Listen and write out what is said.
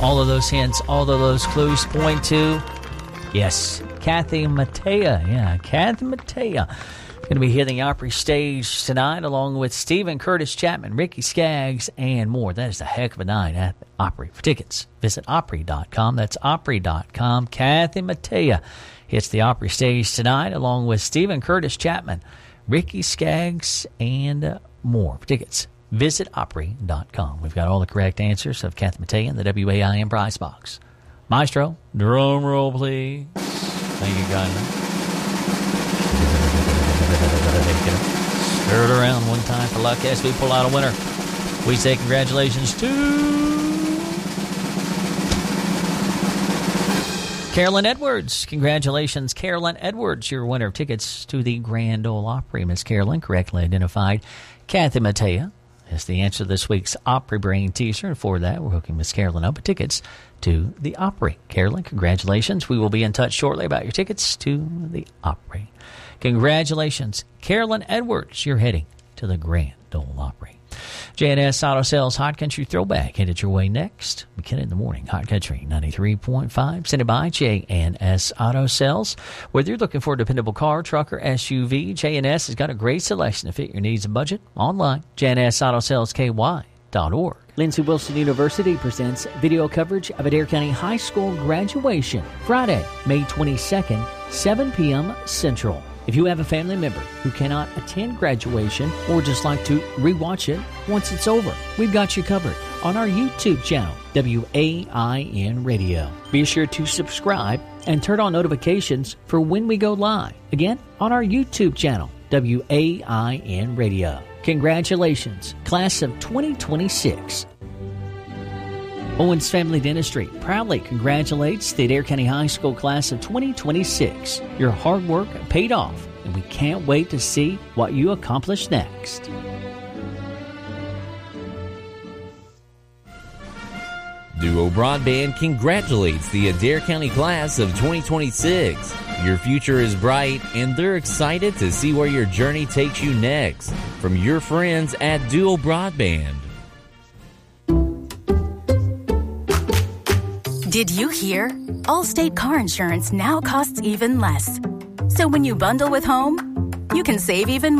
All of those hints, all of those clues point to, yes, Kathy Mattea. Yeah, Kathy Mattea. Going to be here on the Opry stage tonight, along with Stephen Curtis Chapman, Ricky Skaggs, and more. That is a heck of a night at the Opry. For tickets, visit Opry.com. That's Opry.com. Kathy Mattea hits the Opry stage tonight, along with Stephen Curtis Chapman, Ricky Skaggs, and more. For tickets, visit Opry.com. We've got all the correct answers of Kathy Mattea in the WAIM prize box. Maestro, drum roll, please. Thank you, guys. Stir it around one time for luck as we pull out a winner. We say congratulations to Carolyn Edwards. Congratulations, Carolyn Edwards, your winner of tickets to the Grand Ole Opry. Miss Carolyn correctly identified Kathy Mattea as the answer to this week's Opry Brain teaser. And for that, we're hooking Miss Carolyn up with tickets to the Opry. Carolyn, congratulations. We will be in touch shortly about your tickets to the Opry. Congratulations, Carolyn Edwards. You're heading to the Grand Ole Opry. J&S Auto Sales Hot Country Throwback headed your way next. McKenna in the Morning, Hot Country 93.5. Sent it by J&S Auto Sales. Whether you're looking for a dependable car, truck, or SUV, J&S has got a great selection to fit your needs and budget. Online, JNSAutoSalesKY.org. Lindsey Wilson University presents video coverage of Adair County High School graduation, Friday, May 22nd, 7 p.m. Central. If you have a family member who cannot attend graduation or just like to rewatch it once it's over, we've got you covered on our YouTube channel, WAIN Radio. Be sure to subscribe and turn on notifications for when we go live. Again, on our YouTube channel, WAIN Radio. Congratulations, class of 2026. Owens Family Dentistry proudly congratulates the Adair County High School class of 2026. Your hard work paid off, and we can't wait to see what you accomplish next. Duo Broadband congratulates the Adair County class of 2026. Your future is bright, and they're excited to see where your journey takes you next. From your friends at Duo Broadband. Did you hear? Allstate car insurance now costs even less. So when you bundle with home, you can save even more.